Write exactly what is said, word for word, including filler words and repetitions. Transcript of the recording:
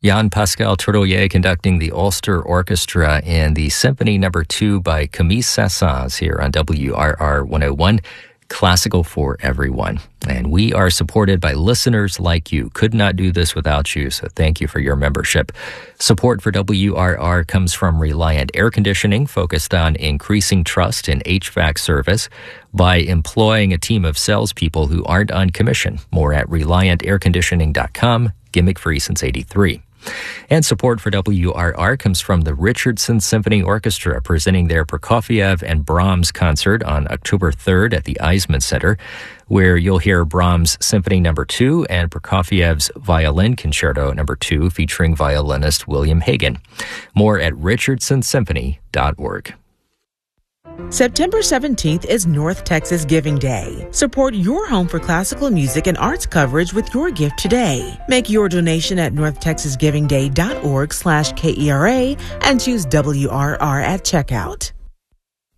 Jan Pascal Tourtellier conducting the Ulster Orchestra in the Symphony Number Two by Camille Saint-Saëns here on W R R one oh one, Classical for Everyone. And we are supported by listeners like you. Could not do this without you, so thank you for your membership. Support for W R R comes from Reliant Air Conditioning, focused on increasing trust in H V A C service by employing a team of salespeople who aren't on commission. More at reliant air conditioning dot com, gimmick free since eighty-three. And support for W R R comes from the Richardson Symphony Orchestra, presenting their Prokofiev and Brahms concert on October third at the Eisman Center, where you'll hear Brahms' Symphony Number Two and Prokofiev's Violin Concerto Number Two, featuring violinist William Hagen. More at richardson symphony dot org. September seventeenth is North Texas Giving Day. Support your home for classical music and arts coverage with your gift today. Make your donation at north texas giving day dot org slash K E R A and choose W R R at checkout.